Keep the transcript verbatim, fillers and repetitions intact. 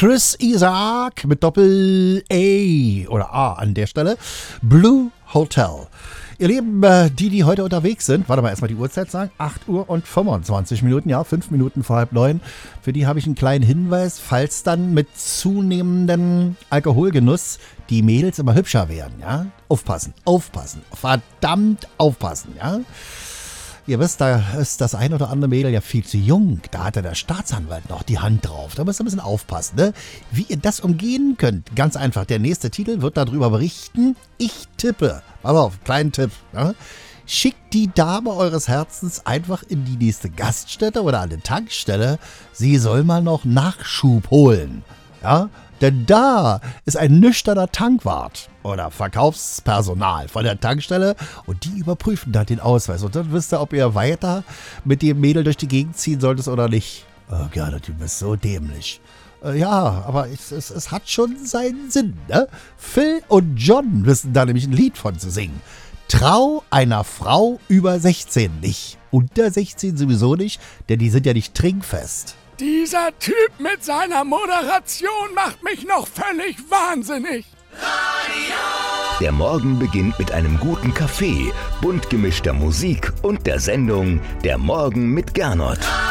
Chris Isaak mit Doppel-A oder A an der Stelle. Blue Hotel. Ihr Lieben, äh, die, die heute unterwegs sind, warte mal, erstmal die Uhrzeit sagen, acht Uhr und fünfundzwanzig Minuten, ja, fünf Minuten vor halb neun. Für die habe ich einen kleinen Hinweis, falls dann mit zunehmendem Alkoholgenuss die Mädels immer hübscher werden, ja. Aufpassen, aufpassen, verdammt aufpassen, ja. Ihr wisst, da ist das ein oder andere Mädel ja viel zu jung. Da hat ja der Staatsanwalt noch die Hand drauf. Da müsst ihr ein bisschen aufpassen, ne? Wie ihr das umgehen könnt. Ganz einfach. Der nächste Titel wird darüber berichten. Ich tippe. Pass auf, kleinen Tipp. Ja? Schickt die Dame eures Herzens einfach in die nächste Gaststätte oder an die Tankstelle. Sie soll mal noch Nachschub holen. Ja? Denn da ist ein nüchterner Tankwart oder Verkaufspersonal von der Tankstelle und die überprüfen dann den Ausweis. Und dann wisst ihr, ob ihr weiter mit dem Mädel durch die Gegend ziehen solltet oder nicht. Oh Gerd, du bist so dämlich. Äh, ja, aber es, es, es hat schon seinen Sinn, ne? Phil und John wissen da nämlich ein Lied von zu singen. Trau einer Frau über sechzehn nicht. Unter sechzehn sowieso nicht, denn die sind ja nicht trinkfest. Dieser Typ mit seiner Moderation macht mich noch völlig wahnsinnig. Der Morgen beginnt mit einem guten Kaffee, bunt gemischter Musik und der Sendung Der Morgen mit Gernot.